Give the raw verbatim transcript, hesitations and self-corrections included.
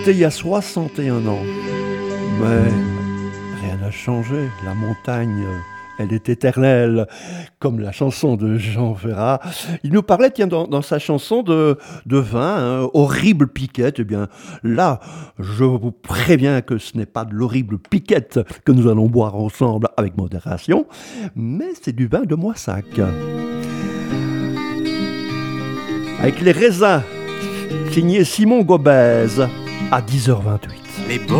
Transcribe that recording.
C'était il y a soixante et un ans. Mais rien n'a changé. La montagne, elle est éternelle. Comme la chanson de Jean Ferrat. Il nous parlait, tiens, dans, dans sa chanson de, de vin, hein, horrible piquette. Eh bien, là, je vous préviens que ce n'est pas de l'horrible piquette que nous allons boire ensemble avec modération, mais c'est du vin de Moissac. Avec les raisins, signé Simon Gobez, à dix heures vingt-huit. Les